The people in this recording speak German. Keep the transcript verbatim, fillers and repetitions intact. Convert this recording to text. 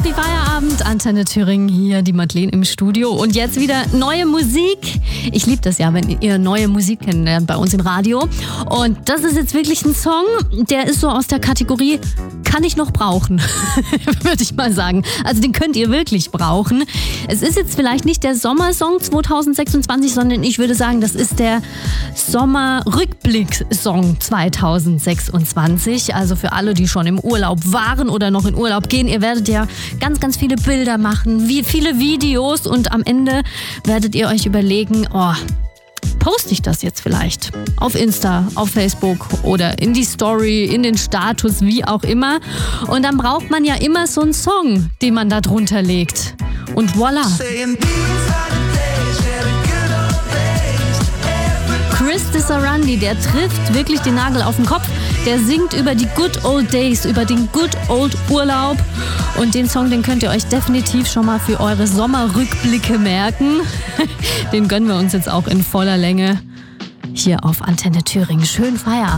Happy Feierabend, Antenne Thüringen hier, die Madeleine im Studio. Und jetzt wieder neue Musik. Ich liebe das ja, wenn ihr neue Musik kennenlernt bei uns im Radio. Und das ist jetzt wirklich ein Song, der ist so aus der Kategorie, kann ich noch brauchen, würde ich mal sagen. Also den könnt ihr wirklich brauchen. Es ist jetzt vielleicht nicht der Sommersong zwanzig sechsundzwanzig, sondern ich würde sagen, das ist der Sommerrückblick-Song zwanzig sechsundzwanzig. Also für alle, die schon im Urlaub waren oder noch in Urlaub gehen, ihr werdet ja ganz, ganz viele Bilder machen, wie viele Videos und am Ende werdet ihr euch überlegen, oh, poste ich das jetzt vielleicht auf Insta, auf Facebook oder in die Story, in den Status, wie auch immer. Und dann braucht man ja immer so einen Song, den man da drunter legt. Und voilà. Chris Disarandi, der trifft wirklich den Nagel auf den Kopf. Der singt über die Good Old Days, über den Good Old Urlaub. Und den Song, den könnt ihr euch definitiv schon mal für eure Sommerrückblicke merken. Den gönnen wir uns jetzt auch in voller Länge hier auf Antenne Thüringen. Schönen Feierabend.